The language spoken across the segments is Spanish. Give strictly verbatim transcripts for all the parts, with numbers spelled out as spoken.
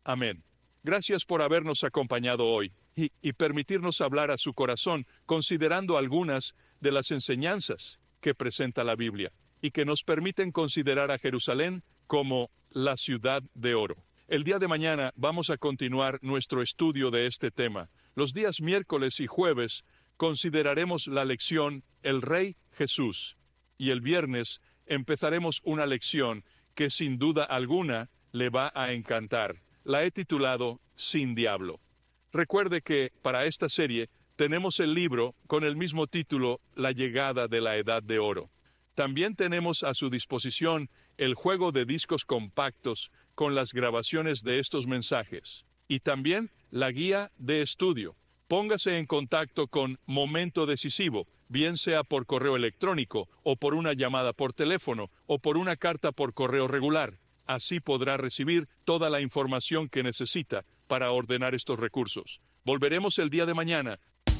Amén. Gracias por habernos acompañado hoy y, y permitirnos hablar a su corazón considerando algunas de las enseñanzas que presenta la Biblia y que nos permiten considerar a Jerusalén como la ciudad de oro. El día de mañana vamos a continuar nuestro estudio de este tema. Los días miércoles y jueves consideraremos la lección El Rey Jesús y el viernes empezaremos una lección que sin duda alguna le va a encantar. La he titulado Sin Diablo. Recuerde que para esta serie tenemos el libro con el mismo título La llegada de la Edad de Oro. También tenemos a su disposición el juego de discos compactos con las grabaciones de estos mensajes y también la guía de estudio. Póngase en contacto con Momento Decisivo, bien sea por correo electrónico o por una llamada por teléfono o por una carta por correo regular. Así podrá recibir toda la información que necesita para ordenar estos recursos. Volveremos el día de mañana.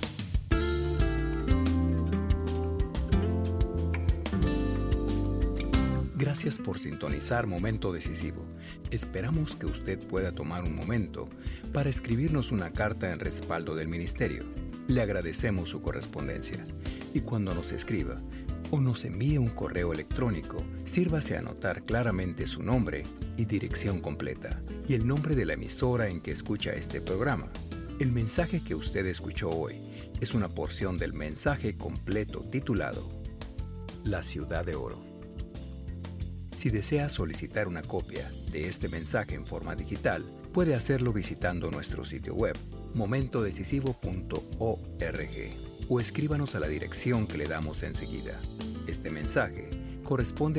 Gracias por sintonizar Momento Decisivo. Esperamos que usted pueda tomar un momento para escribirnos una carta en respaldo del ministerio. Le agradecemos su correspondencia. Y cuando nos escriba o nos envíe un correo electrónico, sírvase a anotar claramente su nombre y dirección completa y el nombre de la emisora en que escucha este programa. El mensaje que usted escuchó hoy es una porción del mensaje completo titulado La Ciudad de Oro. Si desea solicitar una copia de este mensaje en forma digital, puede hacerlo visitando nuestro sitio web, momento decisivo punto org, o escríbanos a la dirección que le damos enseguida. Este mensaje corresponde